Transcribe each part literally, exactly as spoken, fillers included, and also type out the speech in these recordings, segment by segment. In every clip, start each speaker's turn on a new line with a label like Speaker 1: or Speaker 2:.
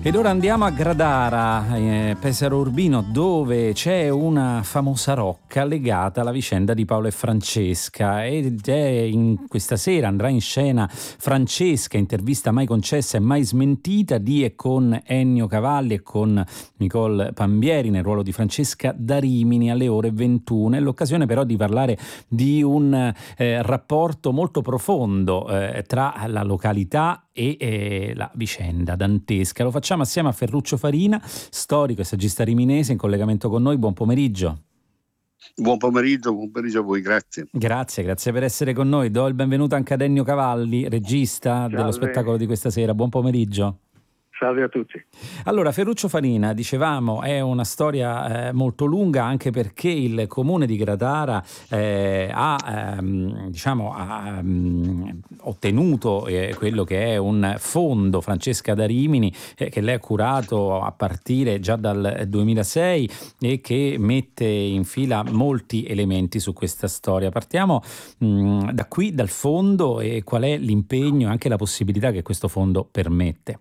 Speaker 1: Ed ora andiamo a Gradara, eh, Pesaro Urbino, dove c'è una famosa rocca legata alla vicenda di Paolo e Francesca, ed è in questa sera andrà in scena Francesca, intervista mai concessa e mai smentita, di e con Ennio Cavalli e con Nicole Pambieri nel ruolo di Francesca da Rimini alle ore ventuno. È l'occasione però di parlare di un eh, rapporto molto profondo eh, tra la località e eh, la vicenda dantesca. Lo facciamo assieme a Ferruccio Farina, storico e saggista riminese, in collegamento con noi. Buon pomeriggio.
Speaker 2: Buon pomeriggio, buon pomeriggio a voi, grazie.
Speaker 1: Grazie, grazie per essere con noi. Do il benvenuto anche ad Ennio Cavalli, regista
Speaker 3: Salve.
Speaker 1: dello spettacolo di questa sera. Buon pomeriggio.
Speaker 3: Salve a tutti.
Speaker 1: Allora, Ferruccio Farina, dicevamo, è una storia eh, molto lunga, anche perché il comune di Gradara eh, ha, ehm, diciamo, ha um, ottenuto eh, quello che è un fondo Francesca da Rimini eh, che lei ha curato a partire già dal duemilasei e che mette in fila molti elementi su questa storia. Partiamo mh, da qui, dal fondo, e qual è l'impegno e anche la possibilità che questo fondo permette.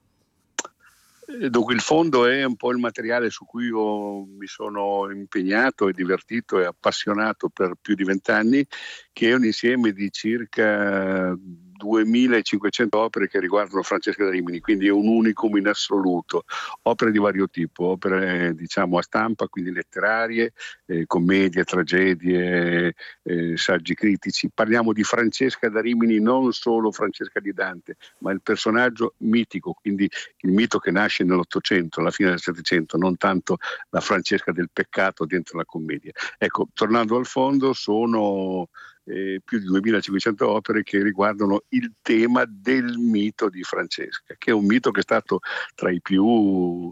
Speaker 2: Dunque, il fondo è un po' il materiale su cui io mi sono impegnato e divertito e appassionato per più di vent'anni, che è un insieme di circa duemilacinquecento opere che riguardano Francesca da Rimini, quindi è un unicum in assoluto. Opere di vario tipo, opere diciamo a stampa, quindi letterarie, eh, commedie, tragedie, eh, saggi critici. Parliamo di Francesca da Rimini, non solo Francesca di Dante, ma il personaggio mitico, quindi il mito che nasce nell'Ottocento, alla fine del Settecento, non tanto la Francesca del peccato dentro la commedia. Ecco, tornando al fondo, sono Eh, più di duemilacinquecento opere che riguardano il tema del mito di Francesca, che è un mito che è stato tra i più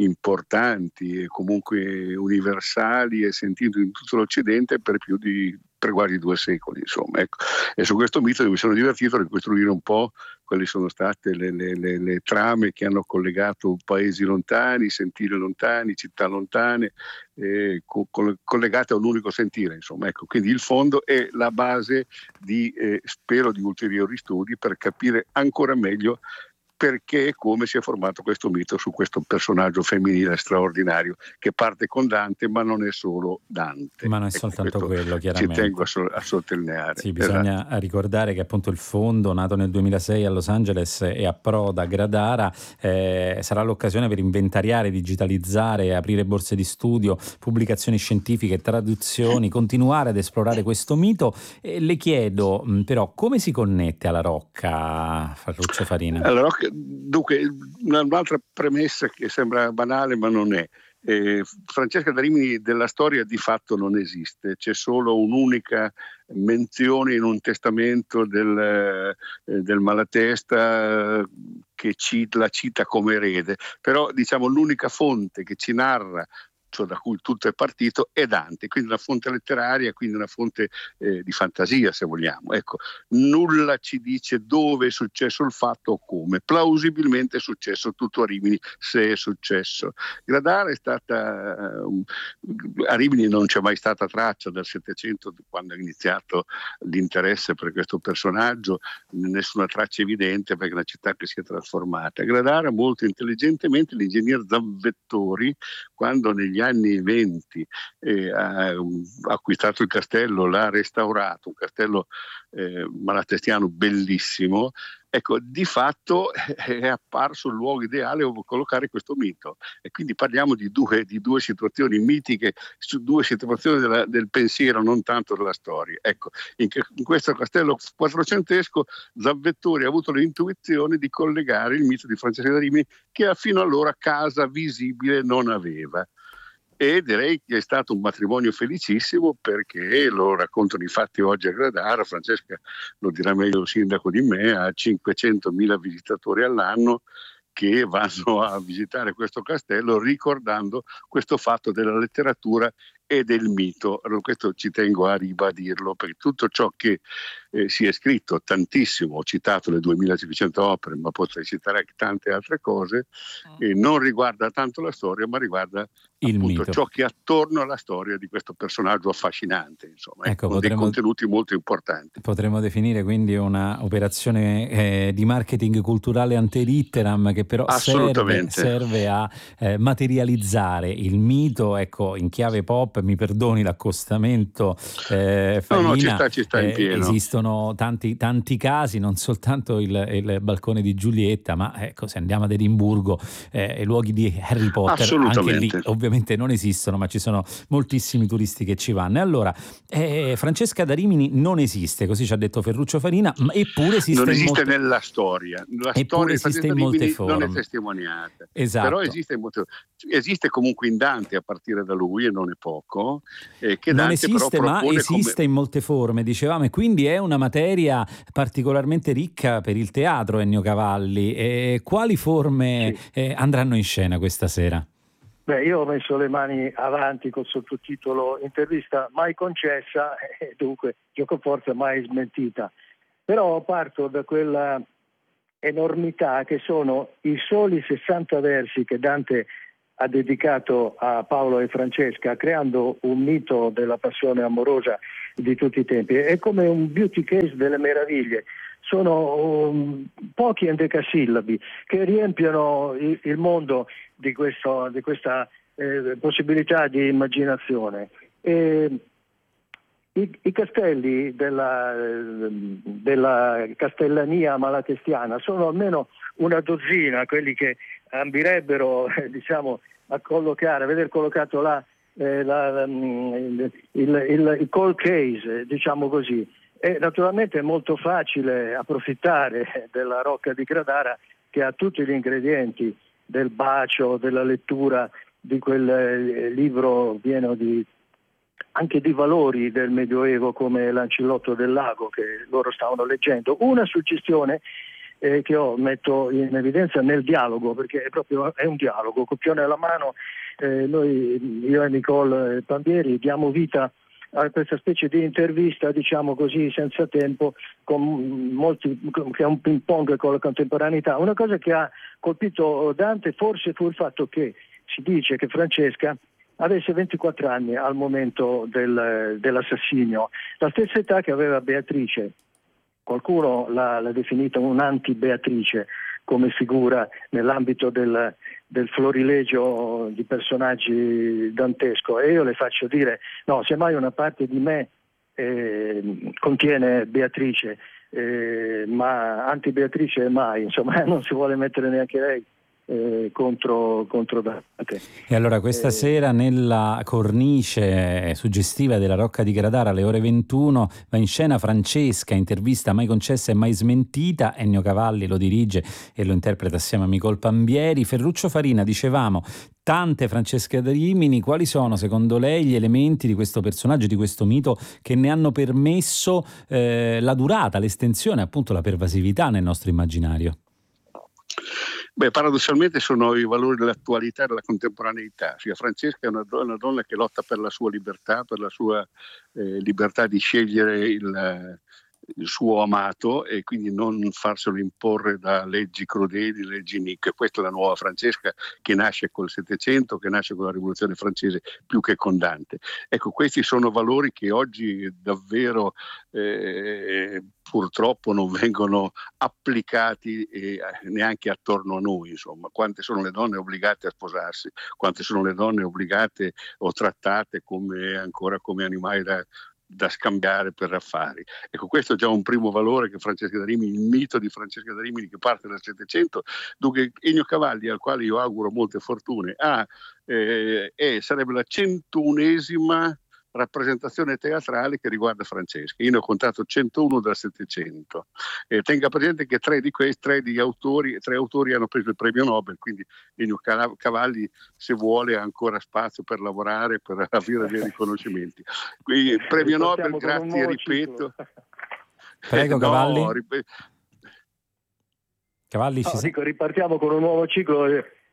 Speaker 2: importanti e comunque universali e sentito in tutto l'Occidente per più di per quasi due secoli, insomma. Ecco. E su questo mito mi sono divertito a ricostruire un po' quali sono state le, le, le, le trame che hanno collegato paesi lontani, sentieri lontani, città lontane, eh, co- collegate a un unico sentire, insomma. Ecco. Quindi il fondo è la base di, eh, spero, di ulteriori studi per capire ancora meglio perché e come si è formato questo mito su questo personaggio femminile straordinario che parte con Dante, ma non è solo Dante.
Speaker 1: Ma non è
Speaker 2: ecco,
Speaker 1: soltanto quello, chiaramente.
Speaker 2: Ci tengo a, so- a sottolineare.
Speaker 1: Sì, bisogna esatto. ricordare che appunto il fondo, nato nel duemilasei a Los Angeles e approda a Gradara, eh, sarà l'occasione per inventariare, digitalizzare, aprire borse di studio, pubblicazioni scientifiche, traduzioni, continuare ad esplorare questo mito. E le chiedo però come si connette alla rocca, Ferruccio Farina?
Speaker 2: Alla rocca, dunque, un'altra premessa che sembra banale ma non è. Eh, Francesca da Rimini della storia di fatto non esiste, c'è solo un'unica menzione in un testamento del, eh, del Malatesta eh, che ci, la cita come erede, però diciamo l'unica fonte che ci narra, cioè da cui tutto è partito, è Dante, quindi una fonte letteraria, quindi una fonte eh, di fantasia, se vogliamo. Ecco, nulla ci dice dove è successo il fatto o come. Plausibilmente è successo tutto a Rimini, se è successo. Gradara è stata uh, a Rimini non c'è mai stata traccia dal Settecento, quando è iniziato l'interesse per questo personaggio, nessuna traccia evidente, perché è una città che si è trasformata. Gradara, molto intelligentemente, l'ingegner Zamvettori, quando negli anni venti eh, ha acquistato il castello, l'ha restaurato, un castello eh, malatestiano bellissimo, ecco, di fatto è apparso il luogo ideale dove collocare questo mito. E quindi parliamo di due, di due situazioni mitiche, su due situazioni della, del pensiero, non tanto della storia. Ecco, in, in questo castello quattrocentesco Zamvettori ha avuto l'intuizione di collegare il mito di Francesca da Rimini, che fino allora casa visibile non aveva. E direi che è stato un matrimonio felicissimo, perché lo raccontano i fatti oggi a Gradara. Francesca lo dirà meglio il sindaco di me, ha cinquecentomila visitatori all'anno che vanno a visitare questo castello ricordando questo fatto della letteratura e del mito. Allora, questo ci tengo a ribadirlo, perché tutto ciò che eh, si è scritto tantissimo, ho citato le duemilacinquecento opere, ma potrei citare anche tante altre cose, eh, non riguarda tanto la storia, ma riguarda
Speaker 1: il
Speaker 2: appunto
Speaker 1: mito.
Speaker 2: ciò che è attorno alla storia di questo personaggio affascinante, insomma,
Speaker 1: Ecco,
Speaker 2: con
Speaker 1: potremmo,
Speaker 2: dei contenuti molto importanti.
Speaker 1: Potremmo definire quindi una operazione eh, di marketing culturale ante litteram, che però serve, serve a eh, materializzare il mito, ecco, in chiave pop. Mi perdoni l'accostamento, eh, Farina,
Speaker 2: no, no, ci sta, ci sta in pieno.
Speaker 1: Eh, esistono tanti, tanti casi, non soltanto il, il balcone di Giulietta, ma ecco, se andiamo ad Edimburgo, eh, i luoghi di Harry Potter, anche lì ovviamente non esistono, ma ci sono moltissimi turisti che ci vanno. E allora eh, Francesca da Rimini non esiste, così ci ha detto Ferruccio Farina, ma eppure esiste,
Speaker 2: non esiste
Speaker 1: in molte...
Speaker 2: nella storia. La
Speaker 1: eppure
Speaker 2: storia
Speaker 1: esiste in molte forme.
Speaker 2: Non è testimoniata,
Speaker 1: esatto.
Speaker 2: Però esiste, in molte... esiste comunque in Dante a partire da lui, e non è poco. Eh, che
Speaker 1: non
Speaker 2: Dante
Speaker 1: esiste,
Speaker 2: però
Speaker 1: ma esiste come... in molte forme, dicevamo, e quindi è una materia particolarmente ricca per il teatro. Ennio Cavalli, e quali forme sì. eh, andranno in scena questa sera?
Speaker 3: Beh, io ho messo le mani avanti col sottotitolo intervista mai concessa e dunque giocoforza mai smentita. Però parto da quella enormità che sono i soli sessanta versi che Dante ha dedicato a Paolo e Francesca, creando un mito della passione amorosa di tutti i tempi. È come un beauty case delle meraviglie. Sono um, pochi endecasillabi che riempiono il, il mondo di, questo, di questa eh, possibilità di immaginazione. E i, i castelli della, della castellania malatestiana sono almeno una dozzina, quelli che ambirebbero eh, diciamo, a collocare, a veder collocato là eh, la, il, il, il, il cold case, diciamo così. E naturalmente è molto facile approfittare della Rocca di Gradara, che ha tutti gli ingredienti del bacio, della lettura di quel libro pieno di, anche di valori del Medioevo, come l'Ancillotto del Lago che loro stavano leggendo. Una suggestione eh, che io metto in evidenza nel dialogo, perché è proprio è un dialogo, coppione alla mano, eh, noi, io e Nicole Pambieri, diamo vita a questa specie di intervista, diciamo così, senza tempo, con molti, che è un ping pong con la contemporaneità. Una cosa che ha colpito Dante forse fu il fatto che si dice che Francesca avesse ventiquattro anni al momento del, dell'assassinio, la stessa età che aveva Beatrice. Qualcuno l'ha, l'ha definita un'anti-Beatrice come figura nell'ambito del, del florilegio di personaggi dantesco, e io le faccio dire no, semmai una parte di me eh, contiene Beatrice, eh, ma anti-Beatrice mai, insomma non si vuole mettere neanche lei Eh, contro, contro Dante.
Speaker 1: E allora questa eh, sera nella cornice suggestiva della Rocca di Gradara alle ore ventuno va in scena Francesca, intervista mai concessa e mai smentita. Ennio Cavalli lo dirige e lo interpreta assieme a Nicole Pambieri. Ferruccio Farina, dicevamo, tante Francesca da Rimini. Quali sono secondo lei gli elementi di questo personaggio, di questo mito, che ne hanno permesso eh, la durata, l'estensione, appunto la pervasività nel nostro immaginario?
Speaker 2: Beh, paradossalmente sono i valori dell'attualità e della contemporaneità. Cioè, Francesca è una donna, una donna che lotta per la sua libertà, per la sua eh, libertà di scegliere il, il suo amato, e quindi non farselo imporre da leggi crudeli, leggi inique. Questa è la nuova Francesca, che nasce col Settecento, che nasce con la Rivoluzione francese più che con Dante. Ecco, questi sono valori che oggi davvero eh, purtroppo non vengono applicati eh, neanche attorno a noi. Insomma, quante sono le donne obbligate a sposarsi, quante sono le donne obbligate o trattate come, ancora come animali da da scambiare per affari. Ecco, questo è già un primo valore che Francesca da Rimini, il mito di Francesca da Rimini che parte dal Settecento. Dunque Ennio Cavalli, al quale io auguro molte fortune, ha, eh, è, sarebbe la centounesima rappresentazione teatrale che riguarda Francesca. Io ne ho contato centouno dal Settecento. Eh, tenga presente che tre di questi, tre di autori, tre autori hanno preso il premio Nobel, quindi Ennio Cavalli, se vuole, ha ancora spazio per lavorare, per avere dei riconoscimenti. Quindi il premio Nobel, grazie, ripeto.
Speaker 1: Prego,
Speaker 2: no,
Speaker 1: Cavalli.
Speaker 2: Ripet-
Speaker 1: Cavalli
Speaker 3: no,
Speaker 1: ci
Speaker 3: dico, ripartiamo con un nuovo ciclo.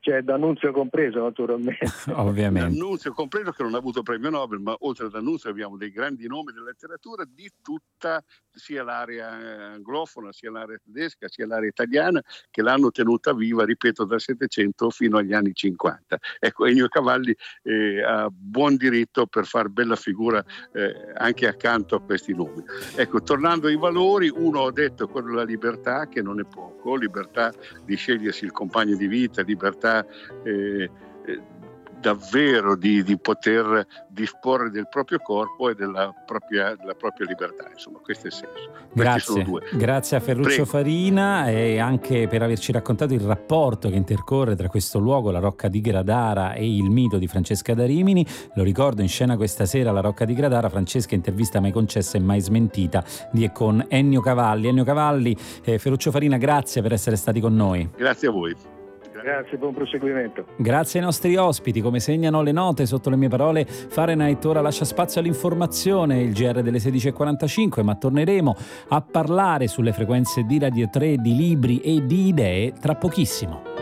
Speaker 3: Cioè D'Annunzio compreso, naturalmente.
Speaker 1: Ovviamente.
Speaker 2: D'Annunzio compreso, che non ha avuto premio Nobel, ma oltre a D'Annunzio abbiamo dei grandi nomi della letteratura di tutta sia l'area anglofona, sia l'area tedesca, sia l'area italiana, che l'hanno tenuta viva, ripeto, dal Settecento fino agli anni cinquanta. Ecco, Ennio Cavalli eh, ha buon diritto per far bella figura eh, anche accanto a questi nomi. Ecco, tornando ai valori, uno ho detto quello della libertà, che non è poco, libertà di scegliersi il compagno di vita, libertà eh, eh, davvero di, di poter disporre del proprio corpo e della propria, della propria libertà, insomma, questo è il senso.
Speaker 1: Grazie, grazie a Ferruccio Prego. Farina, e anche per averci raccontato il rapporto che intercorre tra questo luogo, la Rocca di Gradara, e il mito di Francesca da Rimini. Lo ricordo, in scena questa sera La Rocca di Gradara, Francesca intervista mai concessa e mai smentita di e con Ennio Cavalli. Ennio Cavalli, eh, Ferruccio Farina, grazie per essere stati con noi.
Speaker 2: Grazie a voi.
Speaker 3: Grazie, buon proseguimento.
Speaker 1: Grazie ai nostri ospiti. Come segnano le note sotto le mie parole, Fahrenheit ora lascia spazio all'informazione, il G R delle sedici e quarantacinque, ma torneremo a parlare sulle frequenze di Radio tre di libri e di idee tra pochissimo.